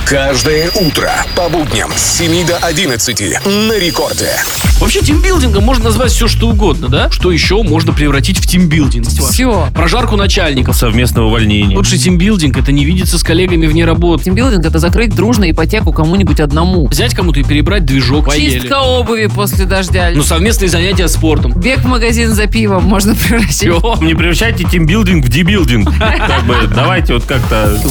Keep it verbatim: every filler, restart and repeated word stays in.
Каждое утро по будням с семи до одиннадцати на рекорде. Вообще, тимбилдингом можно назвать все, что угодно, да? Что еще можно превратить в тимбилдинг? Все. Прожарку начальников. Совместное увольнение. Лучший тимбилдинг — это не видеться с коллегами вне работы. Тимбилдинг — это закрыть дружно ипотеку кому-нибудь одному. Взять кому-то и перебрать движок. Поели. Чистка обуви после дождя. Ну, совместные занятия спортом. Бег в магазин за пивом можно превратить. Не превращайте тимбилдинг в дебилдинг. Как бы, давайте вот как-то...